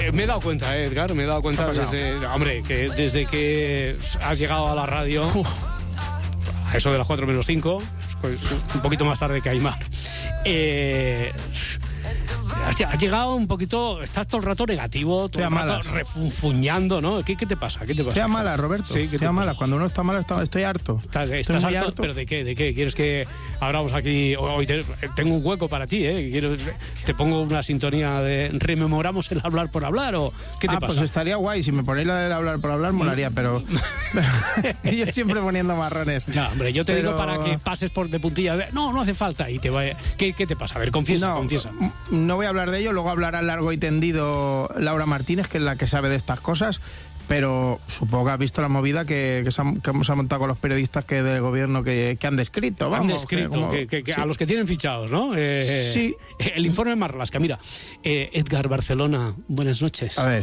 Me he dado cuenta, Edgar, desde que has llegado a la radio, a eso de las 4 menos 5, pues, un poquito más tarde que Aymar, has llegado un poquito, estás todo el rato negativo, todo el rato refunfuñando, ¿no? ¿Qué te pasa? Sea mala, Roberto. Sí, sea mala. Cuando uno está malo, estoy harto. ¿Estás harto? ¿Pero de qué? ¿Quieres que abramos aquí? Hoy tengo un hueco para ti, ¿eh? ¿Te pongo una sintonía de rememoramos el hablar por hablar o qué te pasa? Pues estaría guay. Si me ponéis la del hablar por hablar, molaría, pero yo siempre poniendo marrones. Ya, hombre, yo te digo para que pases por de puntillas. No hace falta y te vaya. ¿Qué te pasa? A ver, confiesa. No voy a hablar de ello, luego hablará largo y tendido Laura Martínez, que es la que sabe de estas cosas, pero supongo que has visto la movida que se ha montado con los periodistas del gobierno que han descrito. Han descrito, sí. A los que tienen fichados, ¿no? Sí. El informe Marlaska. Mira, Edgar Barcelona, buenas noches. A ver.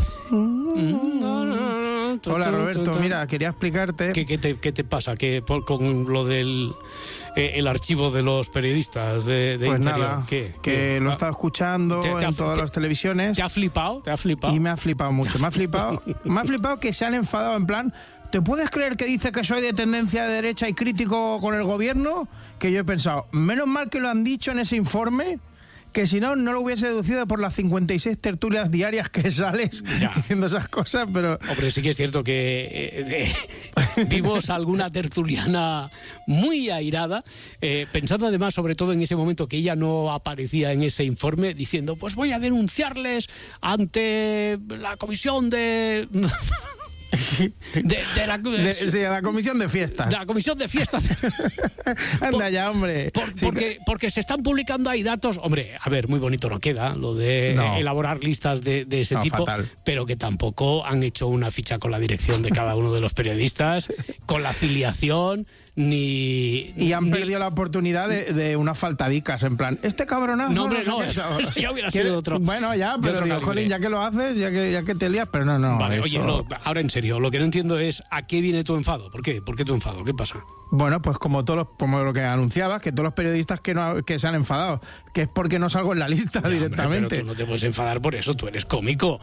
Hola Roberto, mira, quería explicarte. ¿Qué te pasa? Con lo del el archivo de los periodistas de pues Interior. Nada, que lo he estado escuchando en todas las televisiones. ¿Te ha flipado? Y me ha flipado mucho. Me ha flipado que se han enfadado en plan. ¿Te puedes creer que dice que soy de tendencia de derecha y crítico con el gobierno? Que yo he pensado, menos mal que lo han dicho en ese informe, que si no, no lo hubiese deducido por las 56 tertulias diarias que sales diciendo esas cosas, pero... Hombre, sí que es cierto que vimos alguna tertuliana muy airada, pensando además, sobre todo en ese momento que ella no aparecía en ese informe, diciendo, pues voy a denunciarles ante la comisión de... la comisión de fiestas. De la comisión de fiestas. Anda ya, hombre. Porque se están publicando ahí datos. Hombre, a ver, muy bonito no queda lo de elaborar listas de ese tipo, fatal. Pero que tampoco han hecho una ficha con la dirección de cada uno de los periodistas, con la afiliación. Y han perdido la oportunidad de unas faltadicas, en plan, este cabronazo... No, hombre, eso ya hubiera sido otro. Bueno, ya, pero digo, jolín, ya que lo haces, ya que te lías, pero no. Vale, eso... oye, ahora en serio, lo que no entiendo es ¿a qué viene tu enfado? ¿Por qué? ¿Por qué tu enfado? ¿Qué pasa? Bueno, pues como lo que anunciabas, que todos los periodistas que se han enfadado, que es porque no salgo en la lista directamente. Hombre, pero tú no te puedes enfadar por eso, tú eres cómico.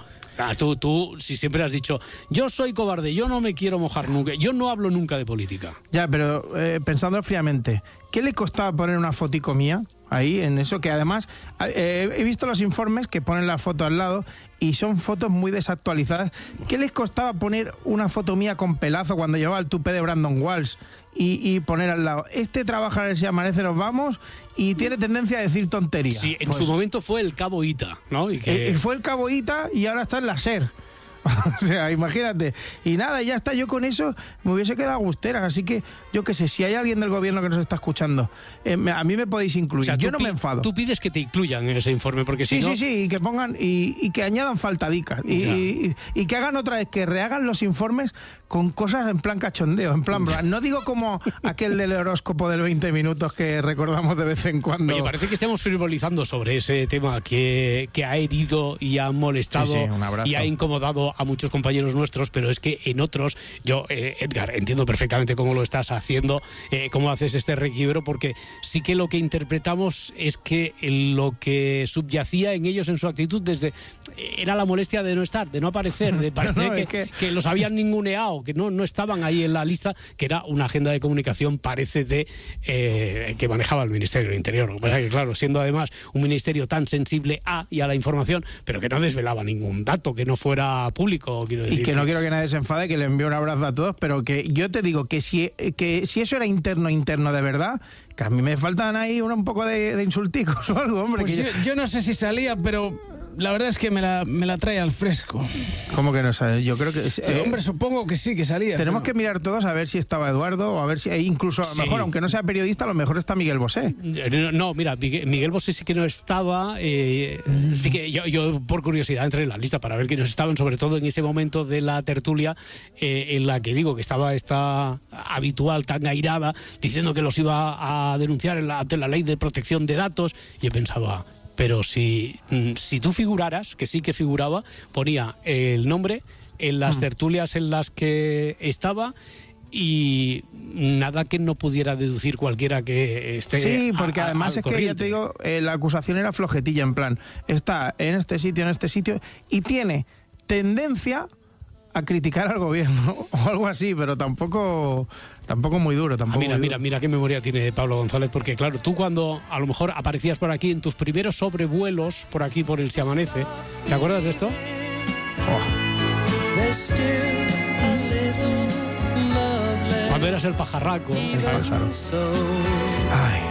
Tú si siempre has dicho, yo soy cobarde, yo no me quiero mojar nunca, yo no hablo nunca de política. Ya, pero pensando fríamente, ¿qué le costaba poner una fotico mía ahí en eso? Que además he visto los informes que ponen la foto al lado y son fotos muy desactualizadas. ¿Qué les costaba poner una foto mía con pelazo cuando llevaba el tupé de Brandon Walsh y poner al lado, este trabaja en el Si Amanece Nos Vamos y tiene tendencia a decir tonterías? Sí, en su momento fue el Cabo Ita, ¿no? Fue el Cabo Ita y ahora está en la SER. O sea, imagínate. Y nada, ya está, yo con eso me hubiese quedado agustera. Así que, yo qué sé, si hay alguien del gobierno que nos está escuchando, a mí me podéis incluir. O sea, yo no me enfado. Tú pides que te incluyan en ese informe, porque si no... Sí, y que pongan, y que añadan faltadicas. Y que hagan otra vez, que rehagan los informes con cosas en plan cachondeo, en plan... No digo como aquel del horóscopo del 20 minutos que recordamos de vez en cuando. Oye, parece que estamos frivolizando sobre ese tema que ha herido y ha molestado y ha incomodado a muchos compañeros nuestros, pero es que en otros, yo, Edgar, entiendo perfectamente cómo lo estás haciendo, cómo haces este requiebro, porque sí que lo que interpretamos es que lo que subyacía en ellos, en su actitud, era la molestia de no estar, de no aparecer, de parecer que los habían ninguneado, que no estaban ahí en la lista, que era una agenda de comunicación, parece, que manejaba el Ministerio del Interior. Lo que pasa es que, claro, siendo además un ministerio tan sensible a la información, pero que no desvelaba ningún dato, que no fuera público, quiero decir. Y que no quiero que nadie se enfade, que le envío un abrazo a todos, pero que yo te digo que si eso era interno de verdad, que a mí me faltan ahí un poco de insulticos o algo, hombre. Pues yo no sé si salía, pero la verdad es que me la trae al fresco. ¿Cómo que no sabes? Yo creo que... Sí, hombre, supongo que sí, que salía. Tenemos que mirar todos a ver si estaba Eduardo, o a ver si incluso a lo mejor, aunque no sea periodista, a lo mejor está Miguel Bosé. No, mira, Miguel Bosé sí que no estaba. Sí que yo por curiosidad entré en la lista para ver quiénes estaban, sobre todo en ese momento de la tertulia en la que digo que estaba esta habitual tan airada, diciendo que los iba a denunciar ante la ley de protección de datos, y yo pensaba... Pero si tú figuraras, que sí que figuraba, ponía el nombre en las tertulias en las que estaba y nada que no pudiera deducir cualquiera que esté. Sí, porque además es que ya te digo, la acusación era flojetilla, en plan, está en este sitio, y tiene tendencia a criticar al gobierno o algo así, pero tampoco muy duro. Mira qué memoria tiene Pablo González, porque claro, tú cuando a lo mejor aparecías por aquí en tus primeros sobrevuelos por aquí por el Si Amanece, ¿te acuerdas de esto? Cuando eras el pajarraco. Claro. Ay.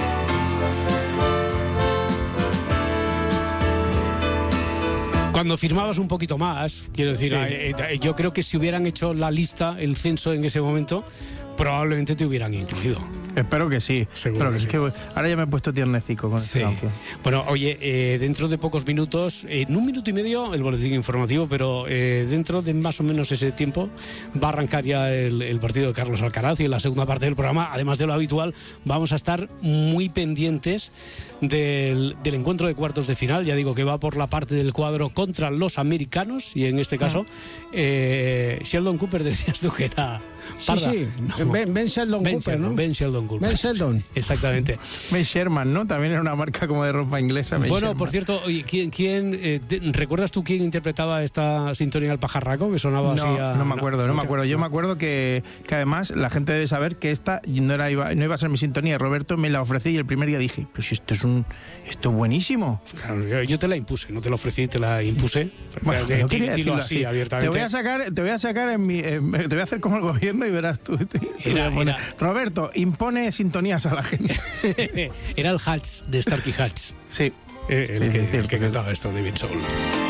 Cuando firmabas un poquito más, quiero decir, sí. Yo creo que si hubieran hecho la lista, el censo en ese momento, probablemente te hubieran incluido. Espero que sí. Seguro que sí. Es que ahora ya me he puesto tiernecico con esta canción. Bueno, oye, dentro de pocos minutos, en 1 minuto y medio, el boletín informativo, pero dentro de más o menos ese tiempo va a arrancar ya el partido de Carlos Alcaraz, y en la segunda parte del programa, además de lo habitual, vamos a estar muy pendientes del encuentro de cuartos de final. Ya digo que va por la parte del cuadro contra los americanos, y en este caso Sheldon Cooper, decías tú que era parda. Sí. No. Ben Sheldon Cooper, ¿no? Ben Sheldon Cooper. Ben Sheldon. Exactamente. Ben Sherman, ¿no? También era una marca como de ropa inglesa. Ben bueno, Sherman. por cierto, ¿recuerdas tú quién interpretaba esta sintonía del pajarraco que sonaba así? No me acuerdo. Yo me acuerdo que además la gente debe saber que esta no iba a ser mi sintonía. Roberto me la ofrecí y el primer día dije, pues si esto es buenísimo. Claro, yo te la impuse, no te la ofrecí, te la impuse. Bueno, no dilo así abiertamente. Te voy a sacar te voy a hacer como el gobierno y verás tú. Roberto, impone sintonías a la gente. Era el Hatch de Starkey Hatch. Sí. El que cantaba esto de Ben Soul.